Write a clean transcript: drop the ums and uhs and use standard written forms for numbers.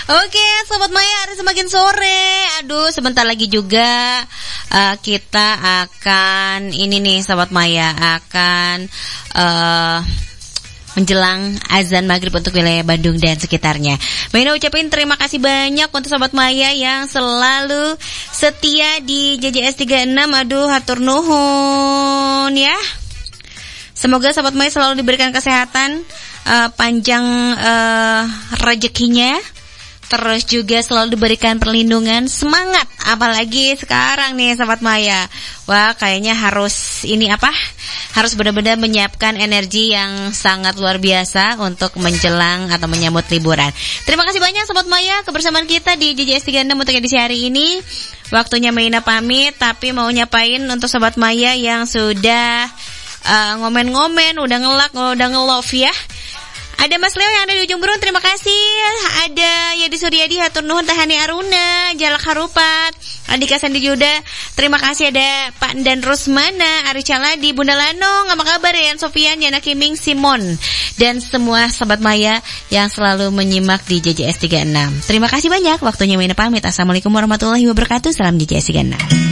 Oke, Sobat Maya, hari semakin sore. Aduh, sebentar lagi juga kita akan ini nih Sobat Maya, akan menjelang azan maghrib untuk wilayah Bandung dan sekitarnya. Maina ucapin terima kasih banyak untuk Sobat Maya yang selalu setia di JJS 36. Aduh, hatur nuhun ya. Semoga Sobat Maya selalu diberikan kesehatan, panjang rezekinya, terus juga selalu diberikan perlindungan, semangat. Apalagi sekarang nih Sobat Maya, wah kayaknya harus harus benar-benar menyiapkan energi yang sangat luar biasa untuk menjelang atau menyambut liburan. Terima kasih banyak Sobat Maya kebersamaan kita di JJS 36 untuk edisi hari ini. Waktunya Maina pamit, tapi mau nyapain untuk Sobat Maya yang sudah ngomen-ngomen, udah nge-love ya. Ada Mas Leo yang ada di ujung burung, terima kasih. Ada Yadi Suryadi, hatur nuhun, Tahani Aruna, Jalak Harupat, Andika Sandi Yuda, terima kasih. Ada Pak Dan Rusmana, Ari Caladi, Bunda Lanong, apa kabar ya, Sofian, Yana Kiming, Simon, dan semua Sobat Maya yang selalu menyimak di JJS 36. Terima kasih banyak, waktunya Maina pamit. Assalamualaikum warahmatullahi wabarakatuh. Salam JJS 36.